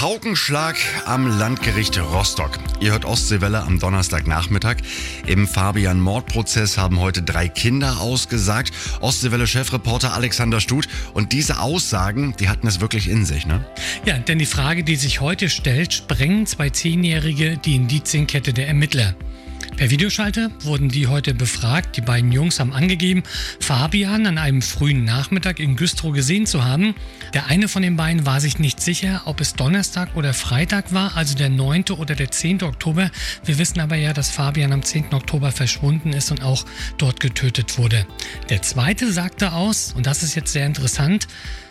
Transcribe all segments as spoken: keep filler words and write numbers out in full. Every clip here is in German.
Paukenschlag am Landgericht Rostock. Ihr hört Ostseewelle am Donnerstagnachmittag. Im Fabian-Mordprozess haben heute drei Kinder ausgesagt. Ostseewelle-Chefreporter Alexander Stut. Und diese Aussagen, die hatten es wirklich in sich, ne? Ja, denn die Frage, die sich heute stellt, sprengen zwei Zehnjährige die Indizienkette der Ermittler. Per Videoschalte wurden die heute befragt. Die beiden Jungs haben angegeben, Fabian an einem frühen Nachmittag in Güstrow gesehen zu haben. Der eine von den beiden war sich nicht sicher, ob es Donnerstag oder Freitag war, also der neunte oder der zehnte Oktober. Wir wissen aber ja, dass Fabian am zehnten Oktober verschwunden ist und auch dort getötet wurde. Der zweite sagte aus, und das ist jetzt sehr interessant,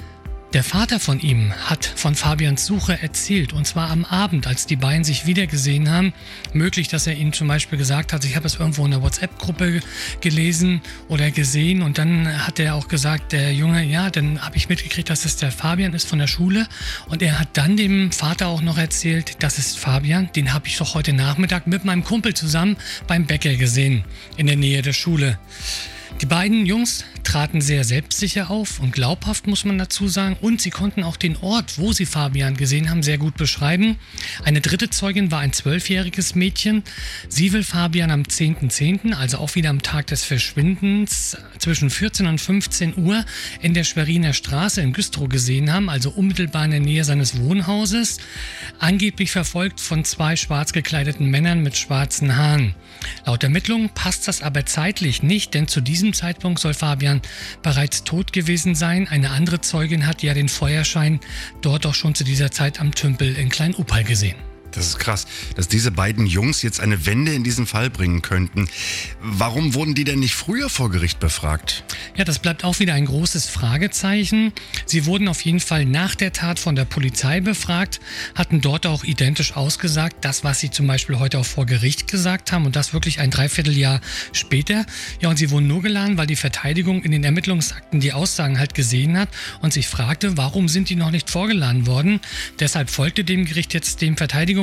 der Vater von ihm hat von Fabians Suche erzählt, und zwar am Abend, als die beiden sich wiedergesehen haben. Möglich, dass er ihnen zum Beispiel gesagt hat, ich habe es irgendwo in der WhatsApp-Gruppe gelesen oder gesehen, und dann hat er auch gesagt, der Junge, ja, dann habe ich mitgekriegt, dass es der Fabian ist von der Schule, und er hat dann dem Vater auch noch erzählt, das ist Fabian, den habe ich doch heute Nachmittag mit meinem Kumpel zusammen beim Bäcker gesehen, in der Nähe der Schule. Die beiden Jungs traten sehr selbstsicher auf und glaubhaft, muss man dazu sagen, und sie konnten auch den Ort, wo sie Fabian gesehen haben, sehr gut beschreiben. Eine dritte Zeugin war ein zwölfjähriges Mädchen. Sie will Fabian am zehnten zehnten, also auch wieder am Tag des Verschwindens, zwischen vierzehn und fünfzehn Uhr in der Schweriner Straße in Güstrow gesehen haben, also unmittelbar in der Nähe seines Wohnhauses, angeblich verfolgt von zwei schwarz gekleideten Männern mit schwarzen Haaren. Laut Ermittlungen passt das aber zeitlich nicht, denn zu diesem Zeitpunkt soll Fabian bereits tot gewesen sein. Eine andere Zeugin hat ja den Feuerschein dort auch schon zu dieser Zeit am Tümpel in Klein-Upal gesehen. Das ist krass, dass diese beiden Jungs jetzt eine Wende in diesen Fall bringen könnten. Warum wurden die denn nicht früher vor Gericht befragt? Ja, das bleibt auch wieder ein großes Fragezeichen. Sie wurden auf jeden Fall nach der Tat von der Polizei befragt, hatten dort auch identisch ausgesagt, das, was sie zum Beispiel heute auch vor Gericht gesagt haben, und das wirklich ein Dreivierteljahr später. Ja, und sie wurden nur geladen, weil die Verteidigung in den Ermittlungsakten die Aussagen halt gesehen hat und sich fragte, warum sind die noch nicht vorgeladen worden? Deshalb folgte dem Gericht jetzt dem Verteidigungsantrag.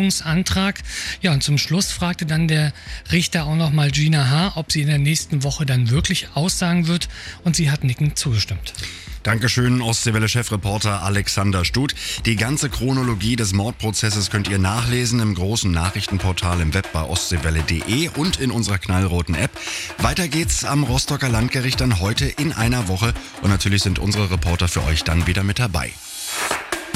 Ja, und zum Schluss fragte dann der Richter auch nochmal Gina H., ob sie in der nächsten Woche dann wirklich aussagen wird, und sie hat nickend zugestimmt. Dankeschön, Ostseewelle-Chefreporter Alexander Stut. Die ganze Chronologie des Mordprozesses könnt ihr nachlesen im großen Nachrichtenportal im Web bei ostseewelle punkt de und in unserer knallroten App. Weiter geht's am Rostocker Landgericht dann heute in einer Woche, und natürlich sind unsere Reporter für euch dann wieder mit dabei.